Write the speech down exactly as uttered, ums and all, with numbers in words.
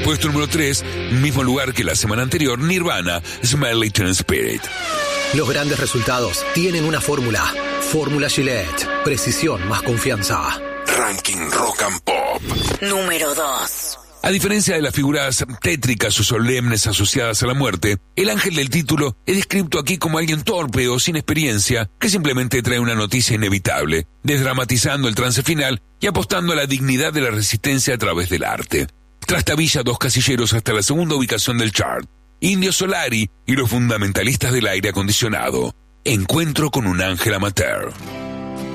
Puesto número tres, mismo lugar que la semana anterior, Nirvana, Smell Teen Spirit. Los grandes resultados tienen una fórmula. Fórmula Gillette. Precisión más confianza. Ranking Rock and Pop. Número dos. A diferencia de las figuras tétricas o solemnes asociadas a la muerte, el ángel del título es descrito aquí como alguien torpe o sin experiencia que simplemente trae una noticia inevitable, desdramatizando el trance final y apostando a la dignidad de la resistencia a través del arte. Trastabilla dos casilleros hasta la segunda ubicación del chart. Indio Solari y los fundamentalistas del aire acondicionado. Encuentro con un ángel amateur.